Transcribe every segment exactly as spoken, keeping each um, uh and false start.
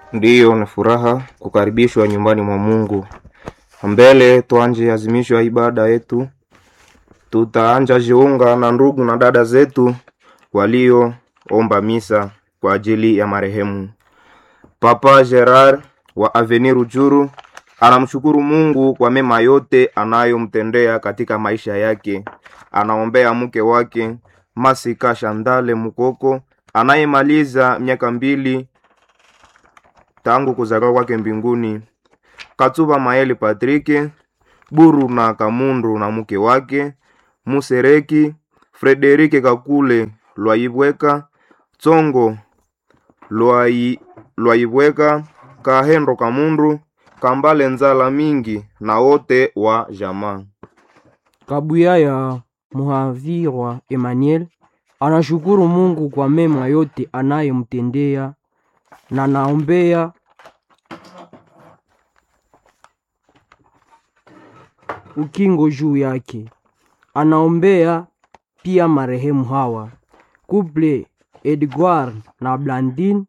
Ndiyo ni furaha kukaribishwa nyumbani mwa Mungu. Mbele tuanje azimisho ya ibada yetu. Tutaanja jiunga na ndugu na dada zetu walio omba misa kwa ajili ya marehemu. Papa Gerard wa Avenir Rujuru anamshukuru Mungu kwa mema yote anayomtendea katika maisha yake. Anaombea mke wake Masika Shandale Mukoko anayemaliza miaka mbili tangu kuzaliwa kwake mbinguni. Katuba Maeli Patrick Buru na Kamundu na mke wake Musereki Frederike Kakule Lwaibweka Tsongo Lwai Lwaibweka Kahendo Kamundu Kambale Nzala Mingi na wote wa jamaa. Kabuya ya Muhavirwa Emmanuel anashukuru Mungu kwa mema yote anayomtendea na naombea ukingo juu yake. Anaombea pia marehemu hawa Couple Edgar na Blandine,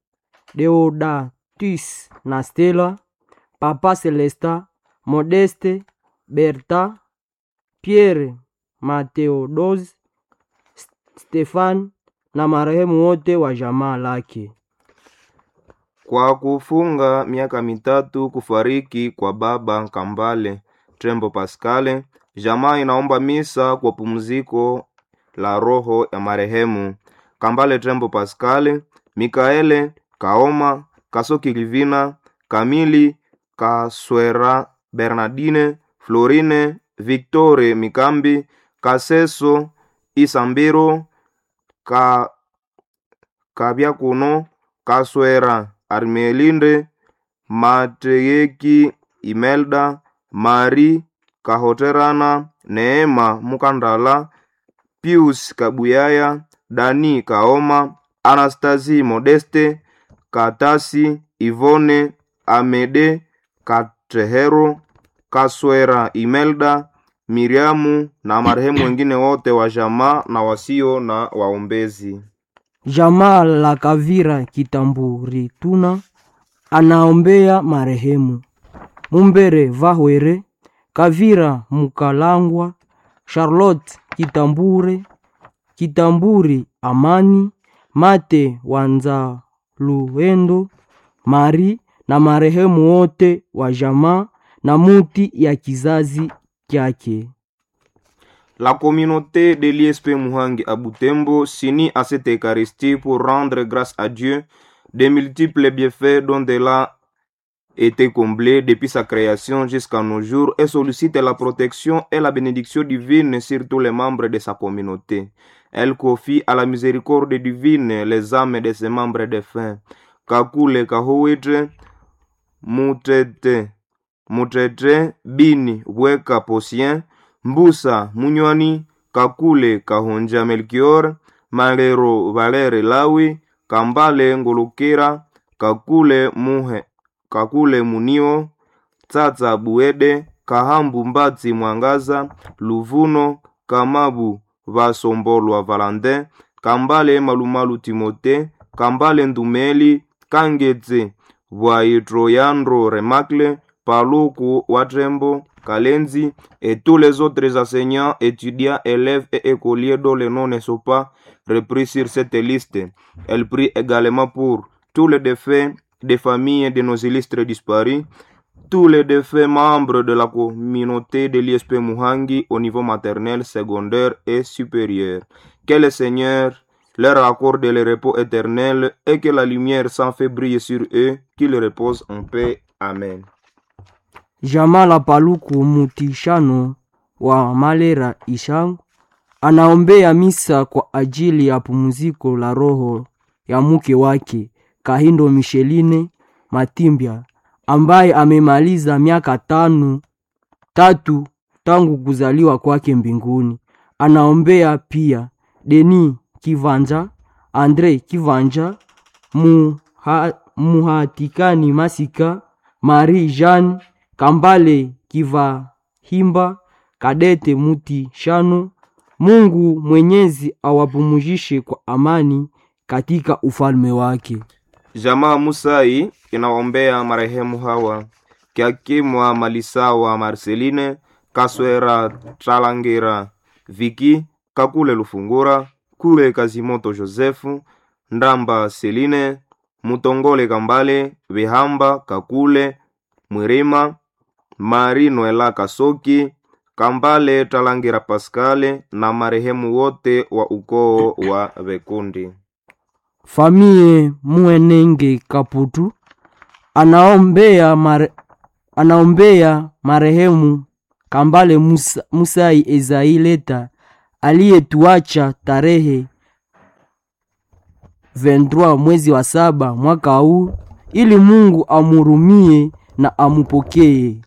Deodatus na Stella, Papa Celesta, Modeste, Berta, Pierre, Mateodos, Stefan na marehemu wote wa jamaa lake. Kwa kufunga miaka mitatu kufariki kwa baba Kambale Trembo Pascale, jamaa inaomba misa kwa pumziko la roho ya marehemu Kambale Trembo Pascale, Mikaele Kaoma, Kasoki Livina, Kamili Kaswera, Bernardine, Florine, Victore Mikambi, Kaseso Isambiro, Ka Kabyakuno, Kaswera Armelinde, Mateyeki Imelda, Mari Kahoterana, Neema Mukandala, Pius Kabuyaya, Dani Kaoma, Anastasie Modeste, Katasi Ivone, Amede Katehero, Kaswera Imelda, Miriamu na marehemu wengine wote wa jamaa na wasio na waombezi. Jamaa la Kavira Kitamburi Tuna anaombea marehemu Mumbere Vahwere, Kavira Mukalangwa, Charlotte Kitambure, Kitamburi Amani, Mate Wanza Luendo, Mari na marehemu wote wa jamaa na muti ya kizazi kyake. La communauté de l'I S P Muhangi à Butembo s'unit à cette Eucharistie pour rendre grâce à Dieu des multiples bienfaits dont elle a été comblée depuis sa création jusqu'à nos jours et sollicite la protection et la bénédiction divine sur tous les membres de sa communauté. Elle confie à la miséricorde divine les âmes de ses membres défunts. Kakule Kahuitre, Mutete, Mutete, Bini, Weka Posien, Mbusa Munywani, Kakule Kahonja Melchior, Malero Valere Lawi, Kambale Ngolokera, Kakule Muhe, Kakule Munio, Tsatsa Buede, Kahambu Mbatsi Mwangaza, Luvuno, Kamabu Vasombolwa Valandin, Kambale Malumalu Timote, Kambale Ndumeli, Kangetse Voitroyandro Remakle, Paluku Watrembo, Kalenzi et tous les autres enseignants, étudiants, élèves et écoliers dont les noms ne sont pas repris sur cette liste. Elle prie également pour tous les défunts des familles de nos illustres disparus, tous les défunts membres de la communauté de l'I S P Muhangi au niveau maternel, secondaire et supérieur. Que le Seigneur leur accorde le repos éternel et que la lumière s'en fait briller sur eux, qu'ils reposent en paix. Amen. Jamaa la Paluku Mutishano wa Malera Ishangu anaombea misa kwa ajili ya pumziko la roho ya mke wake Kahindo Micheline Matimbya ambaye amemaliza miaka tano tatu tangu kuzaliwa kwake mbinguni. Anaombea pia Deni Kivanja, Andre Kivanja, Muha, Muhatikani Masika, Marie Jeanne Kambale Kiva Himba, Kadete Muti Shano. Mungu Mwenyezi awapumujishe kwa amani katika ufalme wake. Jamaa Musai inaombea marehemu hawa: Kiakimwa Malisawa Marceline, Kaswera Tralangira Viki, Kakule Lufungura, Kule Kazimoto Josefu, Ndamba Celine, Mutongole Kambale, Vihamba Kakule, Mwirima, Mari Noela Kasoki, Kambale Tralangira Pascale na marehemu wote wa ukoo wa Vekundi. Famie Muenenge Kaputu anaombea mare, anaombea marehemu Kambale Musa, Musai Ezaileta aliyetuacha tarehe ishirini na tatu mwezi wa saba mwaka huu, ili Mungu amurumie na amupokee.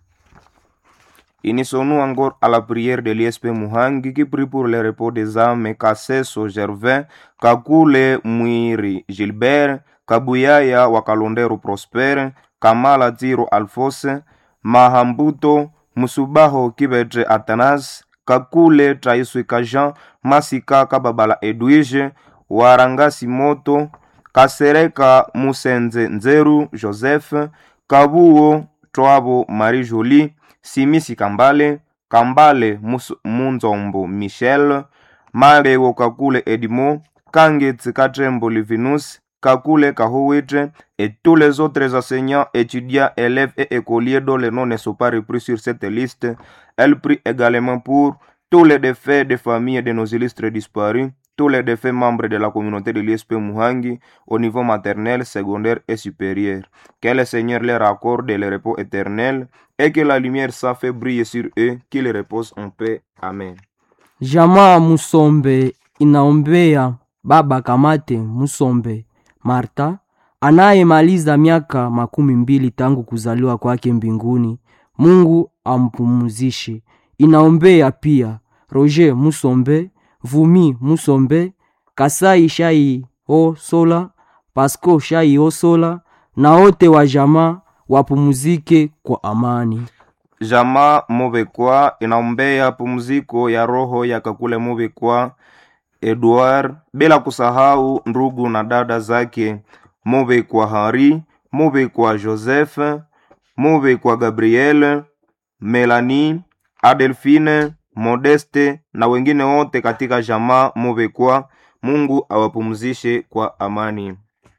Unissons-nous encore à la prière de l'I S P Muhangi qui prie pour le repos des âmes Kaseso Gervin, Kakule Mwiri Gilbert, Kabuyaya Wakalondero Prosper, Kamala Tiro Alphonse, Mahambuto, Musubaho Kibetre Atanas, Kakule Traiswika Jean, Masika Kababala Edwige, Warangasi Moto, Kasereka Musenze Nzeru Joseph, Kabuo Twabo Marie Jolie, Simisi Kambale, Kambale Mus- Munzombo Michel, Mareo Kakule Edimo, Kanget Katrembo Livinus, Kakule Kahuitre et tous les autres enseignants, étudiants, élèves et écoliers dont les noms ne sont pas repris sur cette liste. Elle prie également pour tous les défaits des familles de nos illustres disparus, tous les défaits membres de la communauté de l'I S P Muhangi au niveau maternel, secondaire et supérieur. Que le Seigneur leur accorde le repos éternel et que la lumière s'en fait briller sur eux, qu'ils reposent en paix. Amen. Jamaa Musombe inaombea baba Kamate Musombe Marta anayemaliza miaka makumi mbili tangu kuzaliwa kwake mbinguni. Mungu ampumzishe. Inaombea pia Roger Musombe, Vumi Musombe, Kasai Shai O Sola, Pasco Shai O Sola na wote wa jamaa wapumzike kwa amani. Jamaa Mubekwa inaombea pumziko ya roho ya Kakule Mubekwa Edward, bila kusahau ndugu na dada zake Mubekwa Hari, Mubekwa Joseph, Mubekwa Gabriel, Melanie, Adelphine, Modeste na wengine wote katika jamaa Mubekwa. Mungu awapumzishe kwa amani.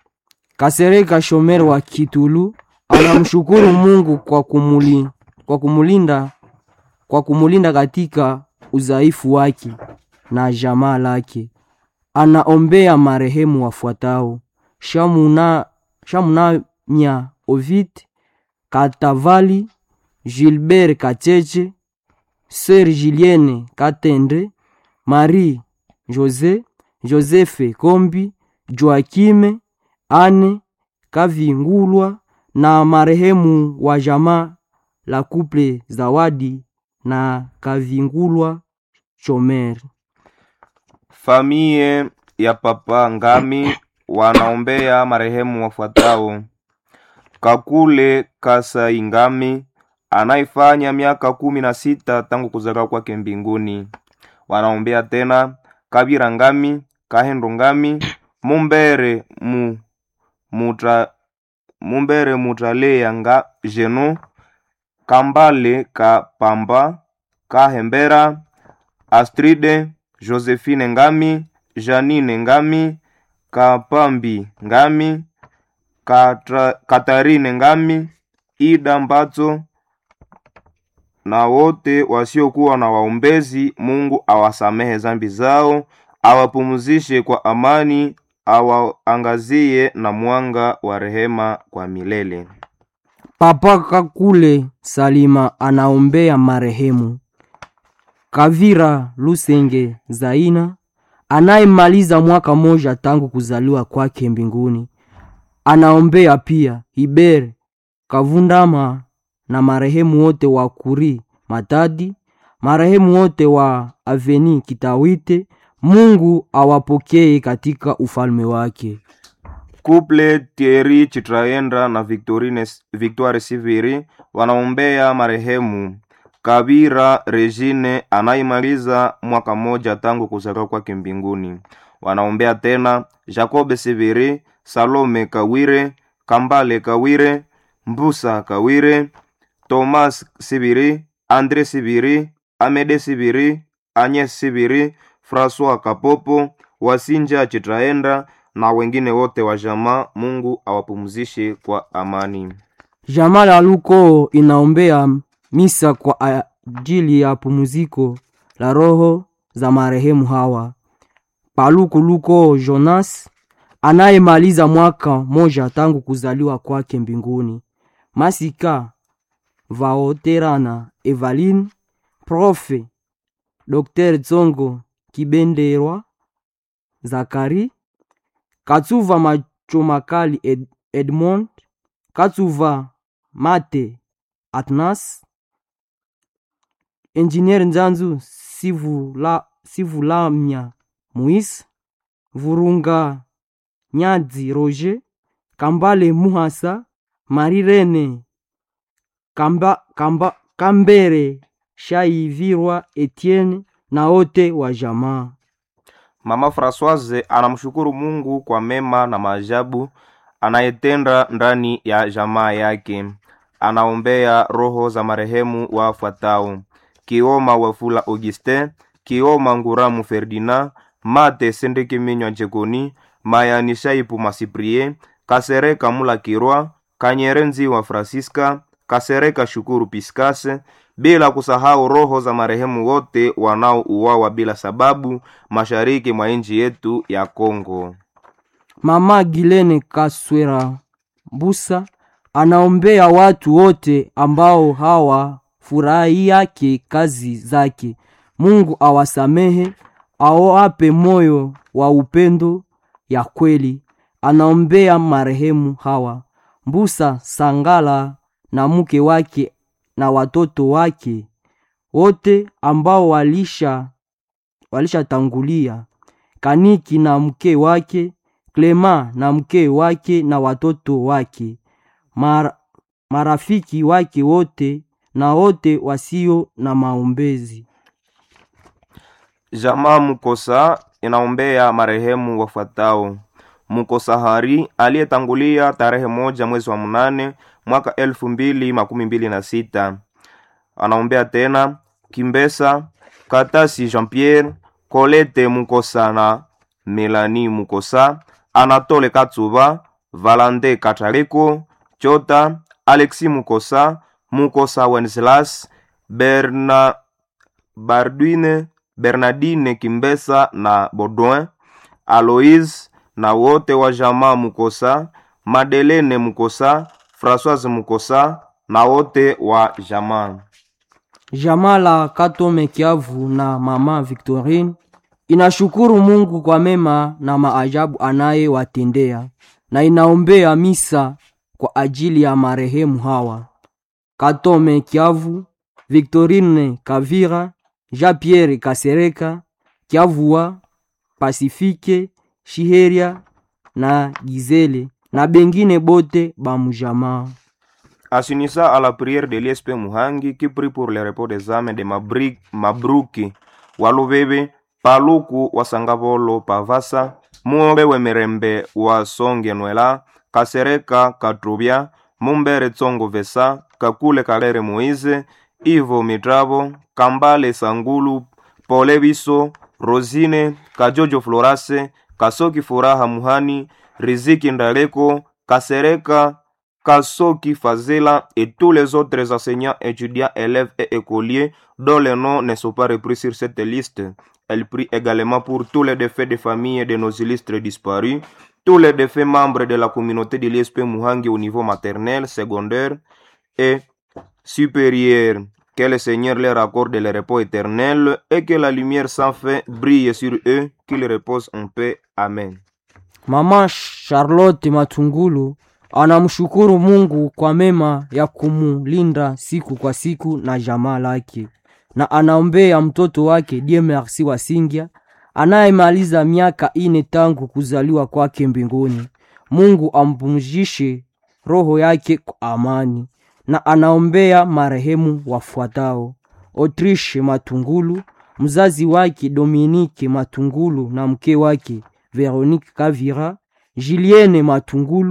Kasereka Shomer wa Kitulu anamshukuru Mungu kwa kumuli, kwa kumulinda kwa kumulinda katika udhaifu wake na jamaa lake. Anaombea marehemu wafuatao: Shamuna Shamuna Nya Ovid Katavali, Gilbert Kacheche, Sœur Julienne Katende, Marie Jose, Joseph Kombi, Joakime, Anne Kavingulwa na marehemu wa jamaa la couple Zawadi na Kavingulwa Chomer. Famille ya Papa Ngami wanaombea marehemu wafuatao: Kakule Kasa Ngami anaifanya miaka kumi na sita tangu kuzaliwa kwake mbinguni. Wanaombea tena Kabira Ngami, Kahendo Ngami, Mumbere mu mutra Mumbere Mutralea nga Jeno, Kambale Kapamba, Kahembera, Astride, Josephine Ngami, Janine Ngami, Kapambi Ngami, Katra, Katarine Ngami, Ida Mbazo na wote wasiokuwa na waombezi. Mungu awasamehe zambi zao, awapumzishe kwa amani, awaangazie na mwanga wa rehema kwa milele. Papa Kakule Salima anaombea marehemu Kavira Lusenge Zaina anayemaliza mwaka moja tangu kuzaliwa kwake mbinguni. Anaombea pia Hiber Kavundama na marehemu wote wa Kuri Matadi, marehemu wote wa Aveni Kitawite. Mungu awapokee katika ufalme wake. Couple Thierry Chitraendra na Victorine Victoire Siviri wanaombea marehemu Kabira Regine anaimaliza mwaka moja tangu kuzaliwa kwake mbinguni. Wanaombea tena Jacob Siviri, Salome Kawire, Kambale Kawire, Mbusa Kawire, Thomas Sibiri, André Sibiri, Amede Sibiri, Agnes Sibiri, François Kapopo, Wasinja Chitraenda na wengine wote wa jamaa. Mungu awapumzishe kwa amani. Jamaa la Luko inaombea misa kwa ajili ya pumziko la roho za marehemu hawa: Paluku Luko Jonas anayemaliza mwaka moja tangu kuzaliwa kwake mbinguni, Masika Vaoterana Evaline, Profe Docteur Tsongo Kibenderwa Zakari, Katsuva Machomakali Ed Edmond, Katsuva Mate Atnas, Engineer Nzanzu Sivula Sivulamya Muis, Vurunga Nyadzi Roger, Kambale Muhasa, Marirene Kamba, Kamba, Kambere Shaivirwa Etienne na wote wa jamaa. Mama Françoise anamshukuru Mungu kwa mema na maajabu anayetenda ndani ya jamaa yake. Anaombea roho za marehemu wafuatao: Kioma Wafula Augustin, Kioma Nguramu Ferdinand, Mate Sendeke Minywa Jekoni, Mayani Shaipu Masiprie, Kasereka Mula Kirwa, Kanyerenzi wa Francisca, Kasereka Shukuru Piskase, bila kusahau roho za marehemu wote wanaouawa bila sababu mashariki mwa nchi yetu ya Kongo. Mama Gilene Kaswera Busa anaombea watu wote ambao hawa furahi yake kazi zake. Mungu awasamehe, awape moyo wa upendo ya kweli. Anaombea marehemu hawa: Mbusa Sangala na mke wake na watoto wake wote ambao walisha walisha tangulia, Kaniki na mke wake, Clema na mke wake na watoto wake, Mar, marafiki wake wote na wote wasio na maombezi. Jamaa Mukosa inaombea marehemu wafuatao: Mukosa Hari aliyetangulia tarehe moja mwezi wa munane mwaka elfu mbili makumi mbili na sita. Anaombea tena Kimbesa Katasi Jean-Pierre, Colette Mukosa na Melanie Mukosa, Anatole Katsuba, Valande Katareko, Chota, Alexis Mukosa, Mukosa Wenceslas, Berna Barduine, Bernardine Kimbesa na Baudouin, Aloise na wote wa jamaa Mukosa, Madeleine Mukosa, Françoise Mukosa na wote wa jamaa. Jamaa la Katome Kiavu na mama Victorine inashukuru Mungu kwa mema na maajabu anaye watendea, na inaombea misa kwa ajili ya marehemu hawa: Katome Kiavu, Victorine Kavira, Jean-Pierre Kasereka Kiavua, Pacifique Shiheria na Gizele na bengine bote bamujamaa. Assinissa à la prière de l'I S P Muhangi qui prie pour le repos des âmes de Mabrik, Mabruki Walubebe, Paluku Wasangavolo Pavasa, Mure Wemerembe wa Songe Nwela, Kasereka Katrubia, Mumbere Tsongo Vesa, Kakule Kalere Moise, Ivo Mitrabo, Kambale Sangulu, Pole Biso, Rosine, Kajojo Florase, Kasoki Furaha Muhani, Riziki Ndaleko, Kasereka Kasoki Fazela et tous les autres enseignants, étudiants, élèves et écoliers dont les noms ne sont pas repris sur cette liste. Elle prie également pour tous les défaits de famille de nos illustres disparus, tous les défaits membres de la communauté de l'I S P Muhangi au niveau maternel, secondaire et supérieur. Que le Seigneur leur accorde le repos éternel et que la lumière sans fin brille sur eux, qu'ils reposent en paix. Amen. Mama Charlotte Matungulu anamshukuru Mungu kwa mema ya kumulinda siku kwa siku na jamaa lake, na anaombea mtoto wake Dieu Merci Wasingia anayemaliza miaka ine tangu kuzaliwa kwake mbinguni. Mungu ampumzishe roho yake kwa amani, na anaombea marehemu wafuatao: Autriche Matungulu, mzazi wake Dominique Matungulu na mke wake Veronique Kavira, Julienne Matungulu,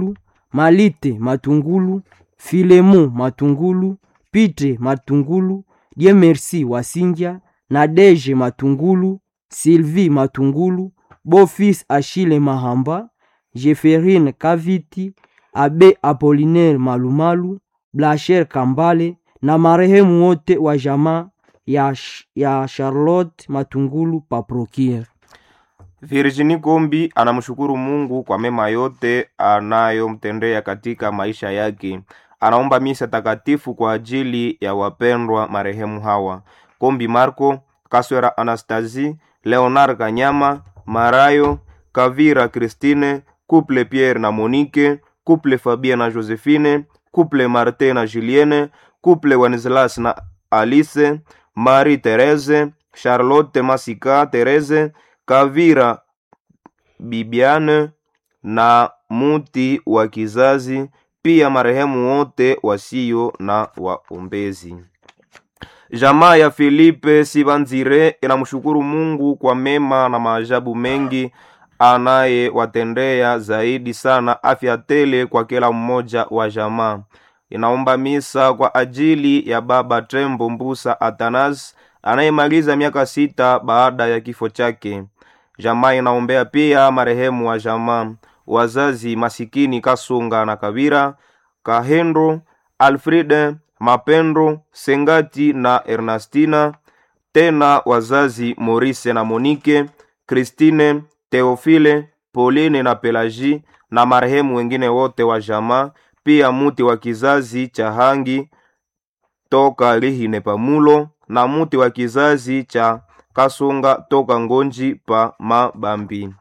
Malite Matungulu, Filemo Matungulu, Pitre Matungulu, Dieu Merci Wasingia, Nadege Matungulu, Sylvie Matungulu, Beau-Fils Achille Mahamba, Jefferine Kaviti, Abe Apollinaire Malumalu, Blacher Kambale na marehemu wote wa jamaa ya, ya Charlotte Matungulu Paprokier. Virginie Kombi anamshukuru Mungu kwa mema yote anayomtendea katika maisha yake. Anaomba misa takatifu kwa ajili ya wapendwa marehemu hawa: Kombi Marco, Kaswera Anastasie, Leonard Kanyama, Marayo, Kavira Christine, Couple Pierre na Monique, Couple Fabien na Josephine, Couple Martin na Julienne, Couple Wenceslas na Alice, Marie Therese, Charlotte Masika Therese, Kavira Bibiane na Muti wa kizazi, pia marehemu wote wasio na waombezi. Jamaa ya Filipe Sibanzire inamshukuru Mungu kwa mema na maajabu mengi anaye watendea, zaidi sana afya tele kwa kila mmoja wa jamaa. Inaomba misa kwa ajili ya baba Tembo Mbusa Atanas anayemaliza miaka sita baada ya kifo chake. Jamaa inaombea pia marehemu wa jamaa, wazazi masikini Kasunga na Kabira, Kahendo, Alfrede, Mapendo, Sengati na Ernastina, tena wazazi Maurice na Monique, Christine, Theophile, Pauline na Pelagie na marehemu wengine wote wa jamaa, pia muti wa kizazi cha Hangi toka Lihine Pamulo na muti wa kizazi cha Kasunga toka Ngonji pa Mabambi.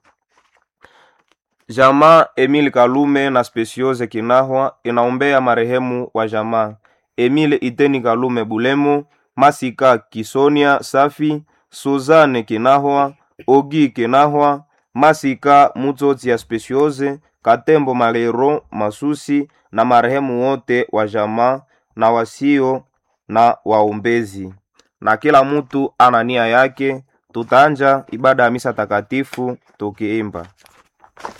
Jamaa Emile Kalume na Speciose Kinahwa inaombea marehemu wa jamaa: Emile Iteni Kalume Bulemo, Masika Kisonia Safi, Suzanne Kinahwa, Ogi Kinahwa, Masika Mutoti ya Speciose, Katembo Malero Masusi na marehemu wote wa jamaa na wasio na waombezi. Na kila mtu ana nia yake. Tutanja ibada ya misa takatifu tukiimba.